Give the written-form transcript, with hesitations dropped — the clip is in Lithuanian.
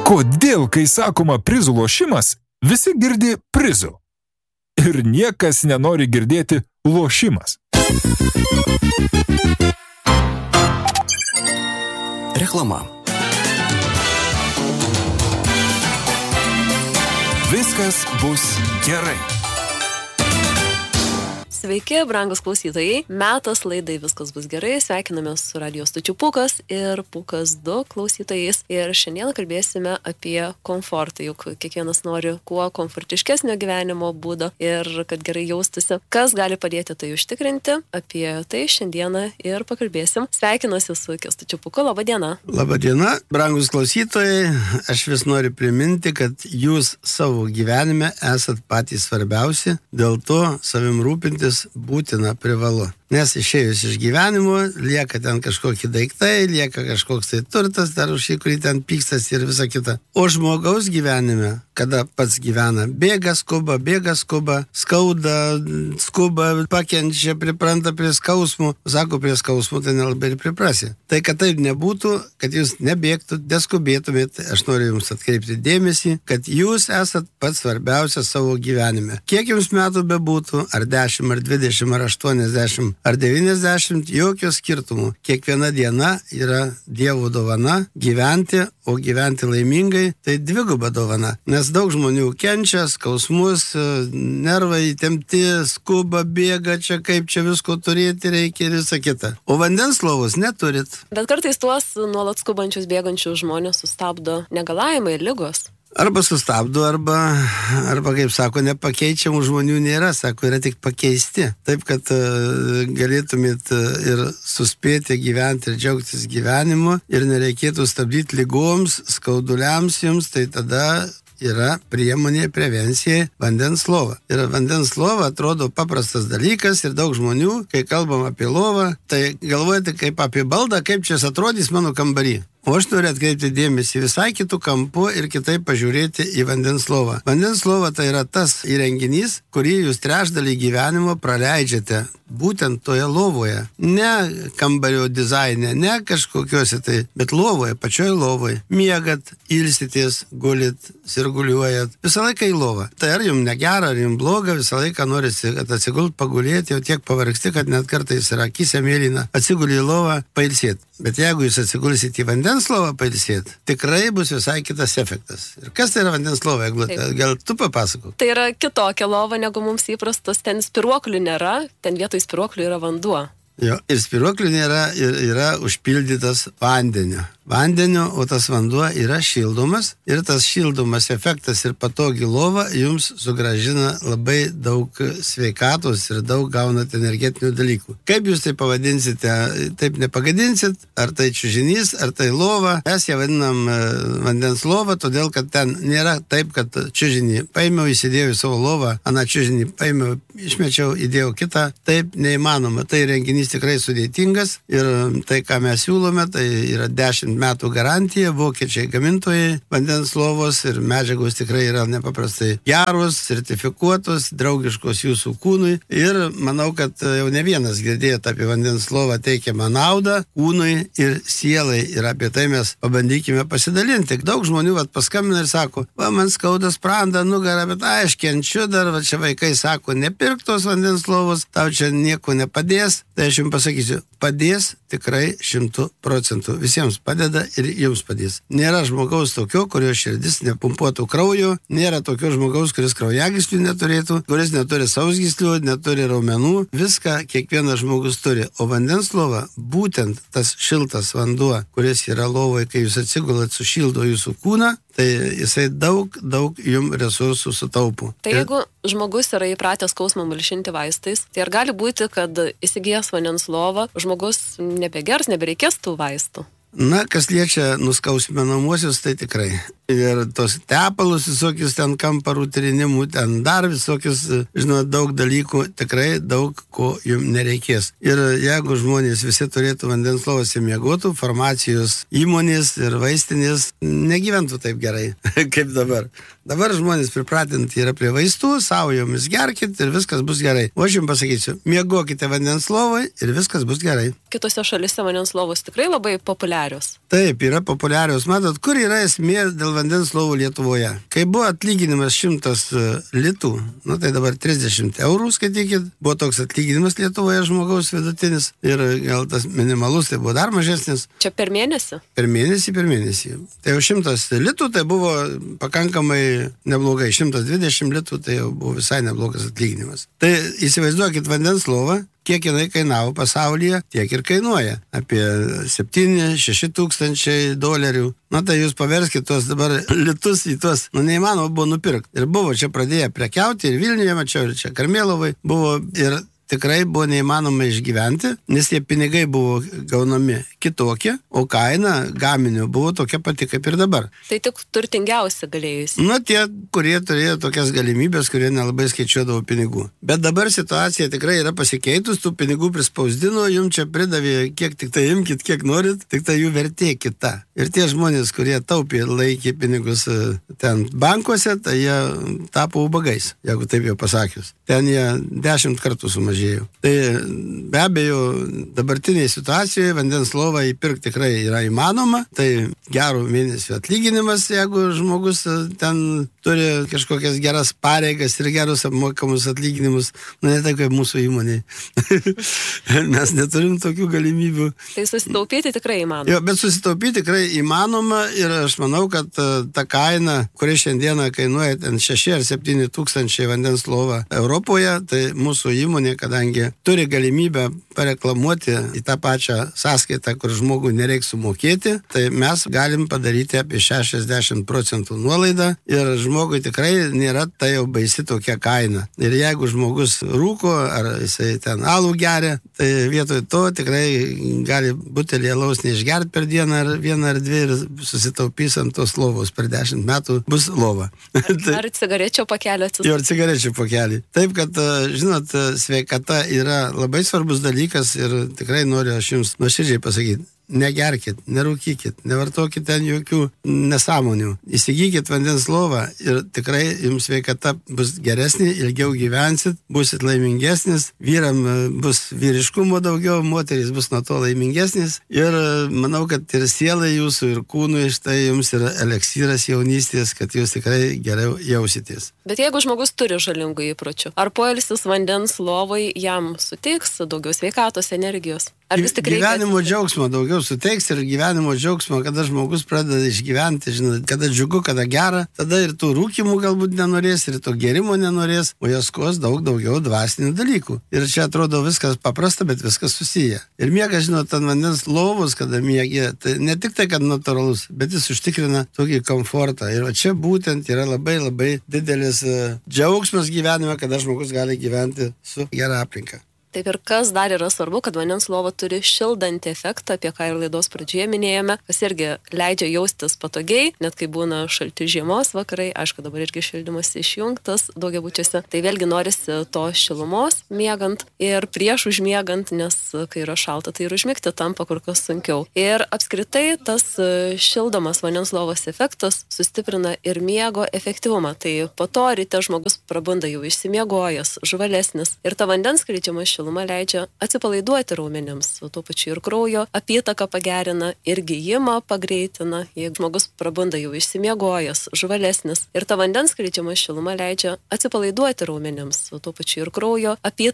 Kodėl, kai sakoma prizų lošimas, visi girdi prizų? Ir niekas nenori girdėti lošimas. Reklama. Viskas bus gerai. Sveiki, brangus klausytojai. Metas laidai Viskas bus gerai. Sveikinamės su Radio stočių Pūkas ir Pūkas 2 klausytojais. Ir šiandien kalbėsime apie komfortą, juk kiekvienas nori kuo komfortiškesnio gyvenimo būdo ir kad gerai jaustųsi. Kas gali padėti tai užtikrinti? Apie tai šiandieną ir pakalbėsim. Sveikinuosi su Kęstučiu Pūku. Labą dieną. Labą dieną, brangus klausytojai. Aš vis noriu priminti, kad jūs savo gyvenime esat patys svarbiausi. Dėl to savim rūpintis būtina privalu. Nes išėjus iš gyvenimo, lieka ten kažkokie daiktai, lieka kažkoks tai turtas, dar už kurį ten pykstas ir visa kita. O žmogaus gyvenime, kada pats gyvena, bėga skuba, skauda, skuba, pakenčia, pripranta prie skausmų. Sako, prie skausmų tai nelabai ir priprasi. Tai kad taip nebūtų, kad jūs nebėgtų, neskubėtumėt, aš noriu jums atkreipti dėmesį, kad jūs esat pats svarbiausias savo gyvenime. Kiek jums metų bebūtų, ar 10, ar 20, ar 80, ar 90, jokio skirtumų. Kiekviena diena yra Dievo dovana gyventi, o gyventi laimingai tai dviguba dovana. Nes daug žmonių kenčia, skausmus, nervai įtempti, skuba, bėga, čia kaip čia visko turėti reikia ir visa kita. O vandens lovos neturit. Bet kartais tuos nuolat skubančius, bėgančius žmonės sustabdo negalavimai ir ligos. Arba sustabdo, arba kaip sako, nepakeičiamų žmonių nėra, sako, yra tik pakeisti. Taip, kad galėtumėt ir suspėti gyventi ir džiaugtis gyvenimu ir nereikėtų stabdyti ligoms, skauduliams jums, tai tada yra priemonė prevencijai vandens lova. Ir vandens lova atrodo paprastas dalykas ir daug žmonių, kai kalbam apie lovą, tai galvojate kaip apie baldą, kaip čia atrodys mano kambarį. O aš noriu atkreipti dėmesį visai kitų kampų ir kitaip pažiūrėti į vandens lovą. Vandens lova tai yra tas įrenginys, kurį jūs trečdalį gyvenimo praleidžiate būtent toje lovoje. Ne kambario dizaine, ne kažkokiuose tai, bet lovoje, pačioje lovoje. Miegat, ilsitės, gulit, sirguliuojat. Visą laiką į lovą. Tai ar jums negera, ar jums bloga, visą laiką norisi, kad atsigult pagulėti, jau tiek pavargsti, kad net kartais yra akise mėlyna. Atsigulį į lovą, pailsėt. Bet jeigu jūs atsigulsit į vandens lovą pailsėt, tikrai bus visai kitas efektas. Ir kas tai yra vandens lova, Eglutė? Gal tu papasakok? Tai yra kitokia lova negu mums įprastos. Ten spiruoklių nėra, ten vietoj spiruoklių yra vanduo. Jo, ir spiruoklių nėra, yra užpildytas vandeniu, o tas vanduo yra šildomas ir tas šildomas efektas ir patogi lova jums sugrąžina labai daug sveikatos ir daug gaunat energetinių dalykų. Kaip jūs tai pavadinsite, taip nepagadinsit, ar tai čiužinys, ar tai lova. Mes ją vadinam vandens lova, todėl kad ten nėra taip, kad čiužinį paėmiau, įsidėjau į savo lovą, aną čiužinį paėmiau, išmečiau, įdėjau kitą. Taip neįmanoma, tai renginys tikrai sudėtingas ir tai, ką mes siūlome, tai yra 10 metų garantija, vokiečiai gamintojai vandens lovos ir medžiagos tikrai yra nepaprastai geros, sertifikuotos, draugiškos jūsų kūnui ir manau, kad jau ne vienas girdėjot apie vandens lovą teikiamą naudą kūnui ir sielai ir apie tai mes pabandykime pasidalinti. Daug žmonių paskambina ir sako, man skauda sprandą, nugarą, bet aš kenčiu dar, čia vaikai sako, nepirk tos vandens lovos, tau čia nieko nepadės. Tai aš jums pasakysiu, padės tikrai 100%. Visiems padeda ir jums padės. Nėra žmogaus tokio, kurio širdis nepumpuotų kraujo, nėra tokio žmogaus, kuris kraujagyslių neturėtų, kuris neturi sausgyslių, neturi raumenų. Viską kiekvienas žmogus turi. O vandens lova, būtent tas šiltas vanduo, kuris yra lovoje, kai jūs atsigulat, sušildo jūsų kūną, tai jisai daug jums resursų sutaupo. Tai jeigu žmogus yra įpratęs skausmą malšinti vaistais, tai ar gali būti, kad įsigijęs vandens lovą, žmogus nebegers, nebereikės tų vaistų? Na, kas liečia nuskausminamuosius, tai tikrai. Ir tos tepalus visokius ten kamparų trinimų, ten dar visokius, daug dalykų, tikrai daug ko jums nereikės. Ir jeigu žmonės visi turėtų vandens lovose miegotų, farmacijos įmonės ir vaistinės negyventų taip gerai, kaip dabar. Dabar žmonės pripratinti yra prie vaistų, savo jomis gerkit ir viskas bus gerai. O aš jums pasakysiu, miegokite vandens lovai ir viskas bus gerai. kitose šalise vandens lovos tikrai labai populiarios. Taip, yra populiarios. Matot, kur yra esmė dėl vandens lovų Lietuvoje? Kai buvo atlyginimas 100 litų, tai dabar 30 eurų, skaitykit, buvo toks atlyginimas Lietuvoje žmogaus vidutinis ir gal tas minimalus tai buvo dar mažesnis. Čia per mėnesį? Per mėnesį. Tai jau 100 litų tai buvo pakankamai neblogai, 120 litų tai jau buvo visai neblogas atlyginimas. Tai įsivaizduokit vandens lovą, kiek jinai kainavo pasaulyje, tiek ir kainuoja. Apie 7-6 tūkstančiai dolerių. Tai jūs paverskit tuos dabar litus į tuos, neįmanoma buvo nupirkti. Ir buvo čia pradėję prekiauti, ir Vilniuje mačiau, ir čia Karmėlovai buvo, ir tikrai buvo neįmanoma išgyventi, nes tie pinigai buvo gaunami kitokie, o kaina gaminio buvo tokia pati kaip ir dabar. Tai tik turtingiausi galėjusi. Tie, kurie turėjo tokias galimybės, kurie nelabai skaičiuodavo pinigų. Bet dabar situacija tikrai yra pasikeitus, tų pinigų prispausdino, jums čia pridavė, kiek tik tai imkit, kiek norit, tik tai jų vertė kita. Ir tie žmonės, kurie taupė laikė pinigus ten bankuose, tai jie tapo ubagais, jeigu taip jau pasakius. Ten jie 10 kartų sumažėjo. Tai be abejo, dabartinėje situacijoje vandens lovą įpirkti tikrai yra įmanoma. Tai gerų mėnesių atlyginimas, jeigu žmogus ten turi kažkokias geras pareigas ir gerus apmokamus atlyginimus, ne taip kaip mūsų įmonėje. Mes neturim tokių galimybių. Tai susitaupyti tikrai įmanoma. Jo, bet susitaupyti tikrai įmanoma ir aš manau, kad ta kaina, kuri šiandieną kainuoja ten 6 ar 7 tūkstančiai vandens lova Europoje, tai mūsų įmonė, kadangi turi galimybę pareklamuoti į tą pačią sąskaitą, kur žmogui nereiks sumokėti, tai mes galim padaryti apie 60% nuolaidą ir žmogui tikrai nėra tai jau baisi tokia kaina. Ir jeigu žmogus rūko ar jisai ten alų geria, tai vietoj to tikrai gali butelį alaus neišgerti per dieną ar 1 ar 2 ir susitaupys ant tos lovos. Per 10 metų bus lova. Ar cigarečių pakelį atsisakyti? Jo, cigarečių pakelį. Taip, kad, žinot, sveikata yra labai svarbus dalykas ir tikrai noriu aš jums nuoširdžiai pasakyti. Negerkit, nerūkykit, nevartokit ten jokių nesąmonių. Įsigykit vandens lovą ir tikrai jums sveikata bus geresnė, ilgiau gyvensit, busit laimingesnis, vyram bus vyriškumo daugiau, moterys bus nuo to laimingesnis ir manau, kad ir sielai jūsų, ir kūnui štai jums yra eleksyras jaunystės, kad jūs tikrai geriau jausitės. Bet jeigu žmogus turi žalingų įpročių, ar poilsis vandens lovai jam suteiks daugiau sveikatos, energijos? Gyvenimo džiaugsmo daugiau suteiks ir gyvenimo džiaugsmo, kada žmogus pradeda išgyventi, žinot, kada džiugu, kada gera, tada ir tų rūkimų galbūt nenorės, ir to gerimo nenorės, o ieškos daug daugiau dvasinių dalykų. Ir čia atrodo viskas paprasta, bet viskas susiję. Ir miegas, žinot, ant vandens lovos, kada miegė, tai ne tik tai, kad natūralus, bet jis užtikrina tokį komfortą. Ir čia būtent yra labai labai didelis džiaugsmas gyvenime, kada žmogus gali gyventi su gera aplinka. Taip ir kas dar yra svarbu, kad vandens lova turi šildantį efektą, apie ką ir laidos pradžioje minėjome, kas irgi leidžia jaustis patogiai, net kai būna šalti žiemos vakarai, aišku, dabar irgi šildymas išjungtas daugiabučiuose, tai vėlgi norisi to šilumos miegant ir prieš užmiegant, nes kai yra šalta, tai ir užmigti tampa kur kas sunkiau. Ir apskritai tas šildomas vandens lovos efektas sustiprina ir miego efektyvumą, tai po to ryte žmogus prabunda jau išsimiegojęs, žvalesnis ir ta vandens skleidžiama šiluma leidžia atsipalaiduoti raumenims, o tuo pačiu ir kraujo apytaką pagerina ir gijimą pagreitina, jeigu žmogus prabunda jau išsimiegojęs, žvalesnis ir ta vandens skleidžiama šiluma leidžia atsipalaiduoti raumenims, o tuo pačiu ir kraujo apytaką